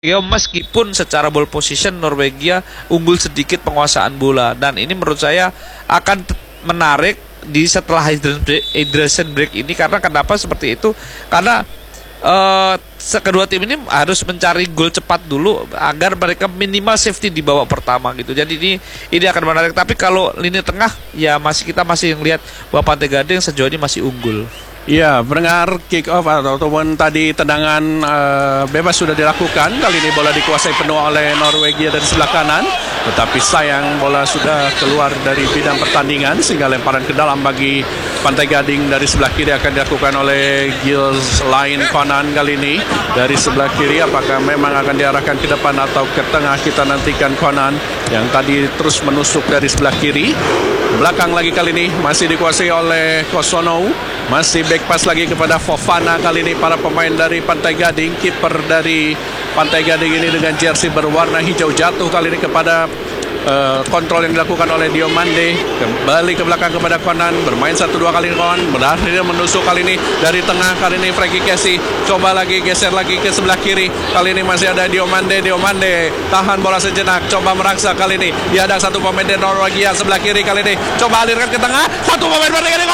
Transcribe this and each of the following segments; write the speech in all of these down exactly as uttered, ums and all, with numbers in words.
Ya, meskipun secara ball position Norwegia unggul sedikit penguasaan bola, dan ini menurut saya akan menarik di setelah hydration break, hydration break ini. Karena kenapa seperti itu? Karena uh, kedua tim ini harus mencari gol cepat dulu agar mereka minimal safety di babak pertama gitu. Jadi ini ini akan menarik. Tapi kalau lini tengah ya masih kita masih melihat bahwa Pantai Gading sejauh ini masih unggul. Iya, mendengar kick off ataupun tadi tendangan uh, bebas sudah dilakukan. Kali ini bola dikuasai penuh oleh Norwegia dari sebelah kanan, tetapi sayang bola sudah keluar dari bidang pertandingan sehingga lemparan ke dalam bagi Pantai Gading dari sebelah kiri akan dilakukan oleh Gilles Lain Conan kali ini dari sebelah kiri. Apakah memang akan diarahkan ke depan atau ke tengah, kita nantikan. Conan yang tadi terus menusuk dari sebelah kiri. Belakang lagi kali ini masih dikuasai oleh Kosonou. Masih back pass lagi kepada Fofana kali ini para pemain dari Pantai Gading. Kiper dari Pantai Gading ini dengan jersey berwarna hijau jatuh kali ini kepada uh, kontrol yang dilakukan oleh Diomande. Kembali ke belakang kepada Conan. Bermain satu dua kali Conan. Berhasil menusuk kali ini dari tengah. Kali ini Frankie Casey coba lagi geser lagi ke sebelah kiri. Kali ini masih ada Diomande. Diomande tahan bola sejenak. Coba meraksa kali ini. Dia ada satu pemain dari Norwegia sebelah kiri kali ini. Coba alirkan ke tengah. Satu pemain Pantai Gading.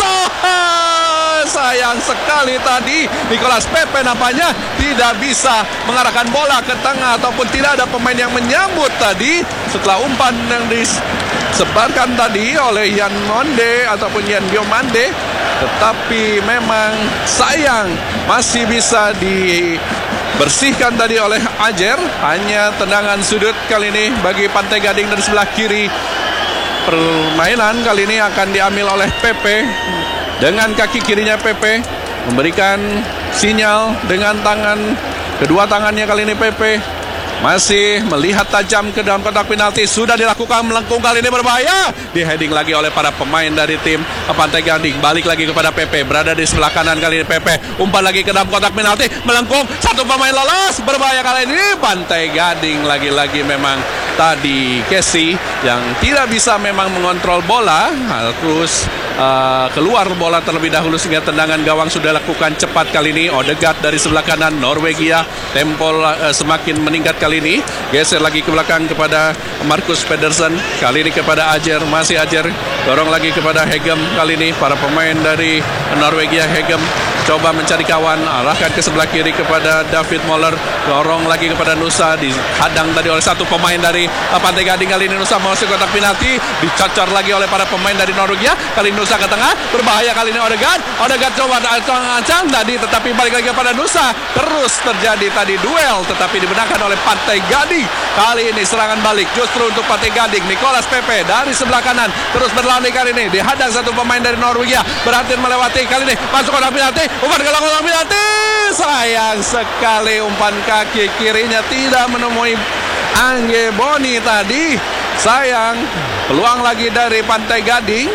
Sayang sekali tadi Nicolas Pepe nampaknya tidak bisa mengarahkan bola ke tengah ataupun tidak ada pemain yang menyambut tadi setelah umpan yang disebarkan tadi oleh Yan Monde ataupun Yan Diomande. Tetapi memang sayang masih bisa dibersihkan tadi oleh Ajer. Hanya tendangan sudut kali ini bagi Pantai Gading dari sebelah kiri. Permainan kali ini akan diambil oleh Pepe. Dengan kaki kirinya Pepe memberikan sinyal dengan tangan, kedua tangannya kali ini Pepe masih melihat tajam ke dalam kotak penalti. Sudah dilakukan melengkung kali ini berbahaya. Di heading lagi oleh para pemain dari tim Pantai Gading. Balik lagi kepada Pepe, berada di sebelah kanan kali ini Pepe. Umpan lagi ke dalam kotak penalti, melengkung, satu pemain lolos. Berbahaya kali ini Pantai Gading. Lagi-lagi memang tadi Casey yang tidak bisa memang mengontrol bola, harus Uh, keluar bola terlebih dahulu sehingga tendangan gawang sudah lakukan cepat kali ini. Odegaard dari sebelah kanan Norwegia, tempo uh, semakin meningkat kali ini. Geser lagi ke belakang kepada Marcus Pedersen, kali ini kepada Ajer, masih Ajer, dorong lagi kepada Hegem kali ini. Para pemain dari Norwegia, Hegem coba mencari kawan, arahkan ke sebelah kiri kepada David Moller, dorong lagi kepada Nusa, dihadang tadi oleh satu pemain dari uh, Pantai Gading. Kali ini Nusa masuk kotak penalti, dicocor lagi oleh para pemain dari Norwegia. Kali ini Nusa ke tengah, berbahaya kali ini Odegaard. Odegaard coba ancang tadi, tetapi balik lagi kepada Nusa. Terus terjadi tadi duel, tetapi dimenangkan oleh Pantai Gading. Kali ini serangan balik justru untuk Pantai Gading. Nicolas Pepe dari sebelah kanan terus berlari kali ini, dihadang satu pemain dari Norwegia. Berhasil melewati kali ini, masuk kotak penalti, umpan ke kotak penalti. Sayang sekali umpan kaki kirinya tidak menemui Angge Boni tadi. Sayang, peluang lagi dari Pantai Gading.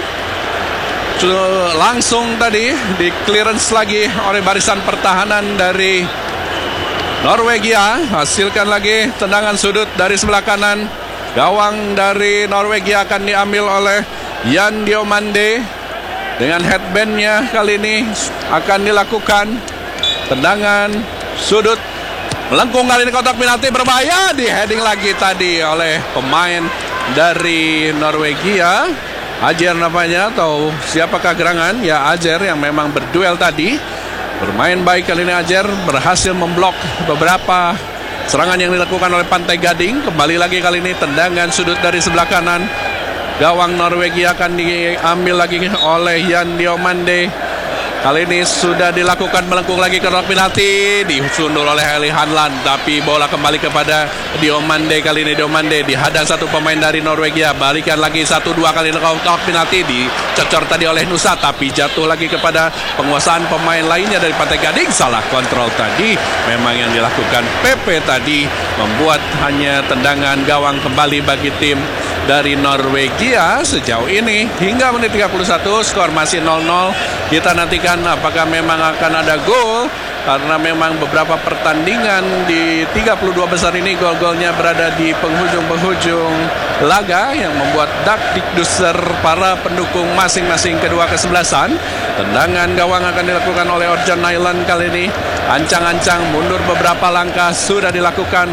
Langsung tadi di clearance lagi oleh barisan pertahanan dari Norwegia. Hasilkan lagi tendangan sudut dari sebelah kanan. Gawang dari Norwegia akan diambil oleh Yan Diomande. Dengan headbandnya kali ini akan dilakukan tendangan sudut. Melengkung kali ini kotak penalti, berbahaya. Di heading lagi tadi oleh pemain dari Norwegia. Ajer namanya, atau siapakah gerangan? Ya Ajer yang memang berduel tadi. Bermain baik kali ini Ajer, berhasil memblok beberapa serangan yang dilakukan oleh Pantai Gading. Kembali lagi kali ini tendangan sudut dari sebelah kanan. Gawang Norwegia akan diambil lagi oleh Yan Diomande. Kali ini sudah dilakukan melengkung lagi ke kotak penalti, disundul oleh Eli Hanlan, tapi bola kembali kepada Diomande. Kali ini Diomande dihadang satu pemain dari Norwegia. Balikan lagi satu dua kali kotak penalti, dicocor tadi oleh Nusa, tapi jatuh lagi kepada penguasaan pemain lainnya dari Pantai Gading. Salah kontrol tadi memang yang dilakukan Pepe tadi, membuat hanya tendangan gawang kembali bagi tim dari Norwegia. Sejauh ini hingga menit tiga puluh satu skor masih nol nol. Kita nantikan apakah memang akan ada gol karena memang beberapa pertandingan di tiga puluh dua besar ini gol-golnya berada di penghujung-penghujung laga yang membuat dak dikduser para pendukung masing-masing kedua kesebelasan. Tendangan gawang akan dilakukan oleh Orjan Nailan kali ini. Ancang-ancang mundur beberapa langkah sudah dilakukan